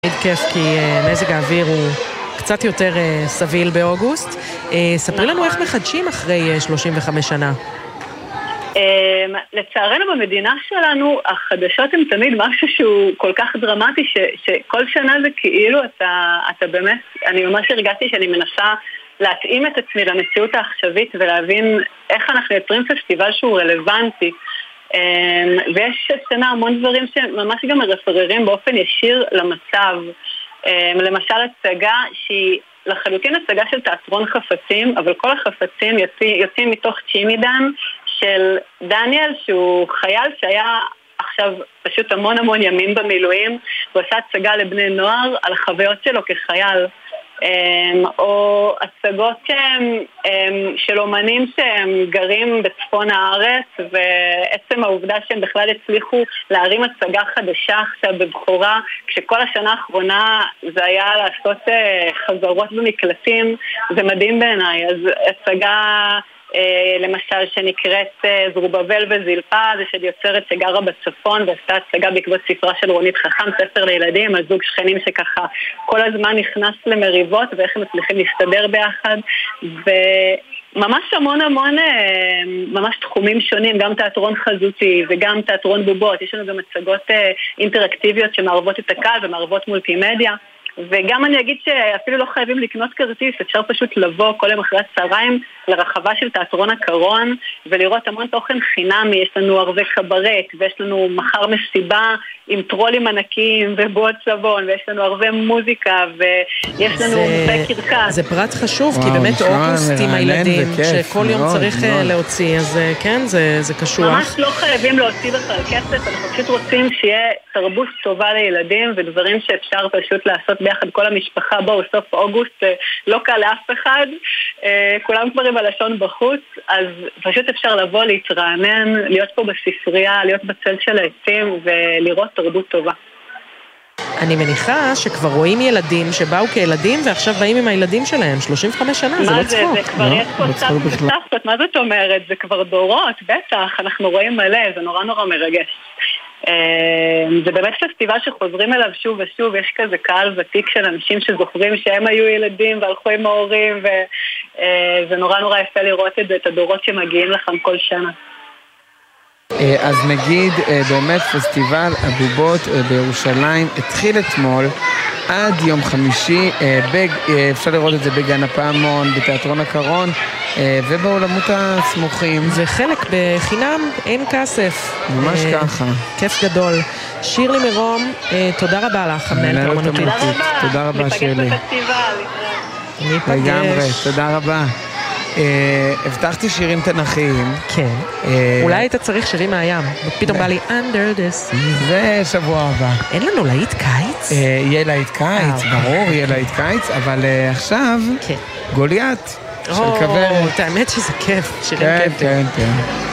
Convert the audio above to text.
כיף כי מזג האוויר הוא קצת יותר סביל באוגוסט. ספרי לנו איך מחדשים אחרי 35 שנה. לצערנו במדינה שלנו החדשות הן תמיד משהו שהוא כל כך דרמטי שכל שנה זה כאילו אתה באמת, אני ממש הרגעתי שאני מנסה להתאים את עצמי למציאות העכשווית ולהבין איך אנחנו יוצרים פסטיבל שהוא רלוונטי. ויש שנה המון דברים שממש גם מרפררים באופן ישיר למצב. למשל הצגה שהיא לחלוטין הצגה של תיאטרון חפצים, אבל כל החפצים יוצאים מתוך צ'ימידן של דניאל, שהוא חייל שהיה עכשיו פשוט המון ימים במילואים, הוא עשה הצגה לבני נוער על החוויות שלו כחייל. או הצגות של אומנים שהם גרים בצפון הארץ, ועצם העובדה שהם בכלל הצליחו להרים הצגה חדשה עכשיו בבחורה, כשכל השנה האחרונה זה היה לעשות חזרות במקלטים, זה מדהים בעיניי. אז הצגה למשל שנקראת זרובבל וזלפה, זה של יוצרת שגרה בצפון ועשתה הצגה בעקבות ספרה של רונית חכם, ספר לילדים על זוג שכנים שככה כל הזמן נכנס למריבות ואיך הם מצליחים להסתדר ביחד, וממש המון ממש תחומים שונים, גם תיאטרון חזותי וגם תיאטרון בובות. יש לנו גם הצגות אינטראקטיביות שמערבות את הקהל ומערבות מולטימדיה, וגם אני אגיד שאפילו לא חייבים לקנות כרטיס, אפשר פשוט לבוא כל יום אחרי הצהריים לרחבה של תיאטרון הקרון ולראות המון תוכן חינמי. יש לנו ערבי קברט, ויש לנו מחר מסיבה עם טרולים ענקיים ובועות צבון, ויש לנו ערבי מוזיקה, ויש לנו קרקס. זה פרט חשוב, כי באמת אוגוסט עם הילדים שכל יום צריך להוציא, אז כן, זה קשוח. ממש לא חייבים להוציא בכלל כסף, אנחנו פשוט רוצים שיהיה תרבות טובה לילדים ודברים שאפשר פשוט לעשות ביחד כל המשפחה. בואו, סוף אוגוסט לא קל לאף אחד, כולם כבר עם הלשון בחוץ, אז פשוט אפשר לבוא, להתרענן, להיות פה בספרייה, להיות בצל של העצים ולראות תרבות טובה. אני מניחה שכבר רואים ילדים שבאו כילדים ועכשיו באים עם הילדים שלהם 35 שנה, זה לא צחוק. זה כבר יש פה סבתות, מה זאת אומרת? זה כבר דורות, בטח, אנחנו רואים מלא, זה נורא מרגש. זה באמת פסטיבל שחוזרים אליו שוב ושוב, יש כזה קהל ותיק של אנשים שזוכרים שהם היו ילדים והלכו עם ההורים, וזה נורא יפה לראות את זה, את הדורות שמגיעים לכם כל שנה. אז נגיד באמת פסטיבל הבובות בירושלים התחיל אתמול עד יום חמישי, אפשר לראות את זה בגן הפעמון, בתיאטרון הקרון ובעולמות הסמוכים. זה חלק בחינם, אין כסף. ממש ככה. כיף גדול. שירלי מרום, תודה רבה לך, המנהלת האמנותית. תודה רבה שירלי. ניפגש בפסטיבל. לגמרי, תודה רבה. הבטחתי שירים תנכיים. כן. אולי היית צריך שירים מהים. פתאום בא לי Under the Sea. זה שבוע הבא. אין לנו להיט קיץ? יהיה להיט קיץ, ברור, יהיה להיט קיץ, אבל עכשיו גוליית של כוורת. האמת שזה כיף, שירים כיפים. כן.